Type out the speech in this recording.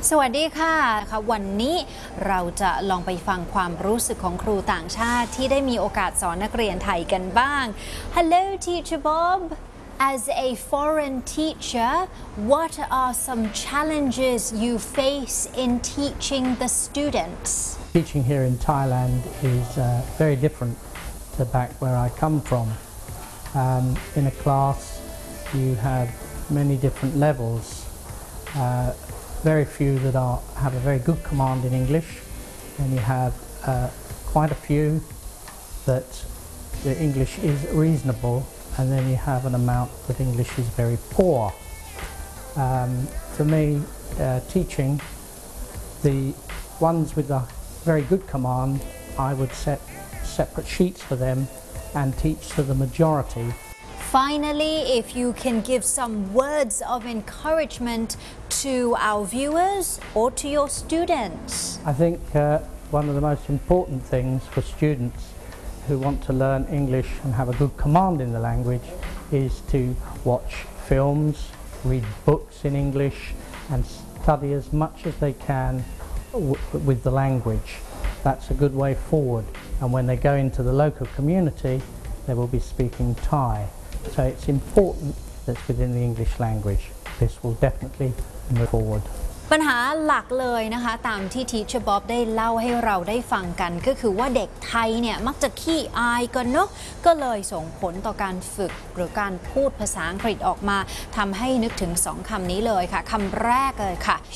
สวัสดีค่ะวันนี้เราจะลองไปฟังความรู้สึกของครูต่างชาติที่ได้มีโอกาสสอนนักเรียนไทยกันบ้าง Hello Teacher Bob As a foreign teacher what are some challenges you face in teaching the students Teaching here in Thailand is very different to back where I come from. In a class you have many different levels. Very few that have a very good command in English, and you have quite a few that the English is reasonable, and then you have an amount that English is very poor. For me, teaching the ones with a very good command, I would set separate sheets for them and teach to the majority. Finally, if you can give some words of encouragement to our viewers or to your students. I think one of the most important things for students who want to learn English and have a good command in the language is to watch films, read books in English and study as much as they can with the language. That's a good way forward, and when they go into the local community they will be speaking Thai. So it's important that's within the English language. This will definitely move forward. ปัญหาหลักเลยนะคะตามที่ Teacher Bob ได้เล่าให้เราได้ฟังกันก็คือว่าเด็กไทยเนี่ยมักจะขี้อายกันเนาะก็เลยส่งผลต่อการฝึกหรือการพูดภาษาอังกฤษออกมาทำให้นึกถึง2 คำนี้เลยค่ะคำแรกเลยค่ะ